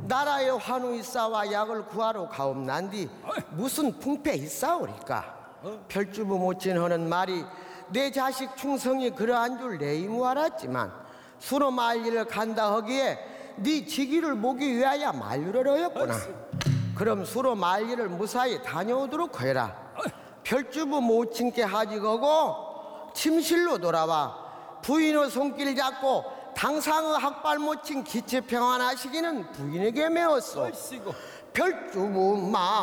나라의 환우 있사와 약을 구하러 가옵난디 무슨 풍패 있사오리까? 별주부 모친 하는 말이 내 자식 충성이 그러한 줄 내이무 알았지만 수로 말리를 간다 하기에 네 직위를 모기 위하여 만류를 하였구나. 그럼 수로 말리를 무사히 다녀오도록 해라. 별주부 모친께 하직하고 침실로 돌아와 부인의 손길 잡고 당상의 학발 모친 기체 평안하시기는 부인에게 메웠소. 별주부 마